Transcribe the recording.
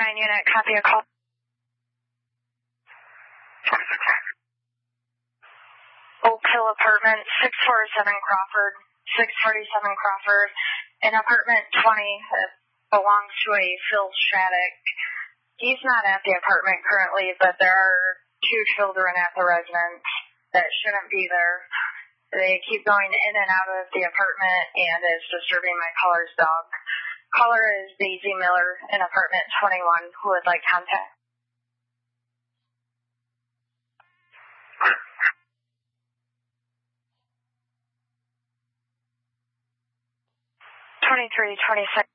unit, copy a call. 26. Oak Hill Apartment, 647 Crawford, 647 Crawford, in apartment 20 that belongs to a Phil Shattuck. He's not at the apartment currently, but there are 2 children at the residence that shouldn't be there. They keep going in and out of the apartment and is disturbing my caller's dog. Caller is Daisy Miller in apartment 21 who would like contact. 23, 26.